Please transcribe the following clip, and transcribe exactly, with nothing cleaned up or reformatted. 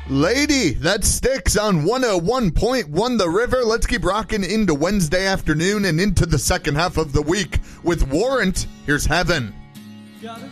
Lady, that sticks on one oh one point one The River. Let's keep rocking into Wednesday afternoon and into the second half of the week with Warrant. Here's Heaven.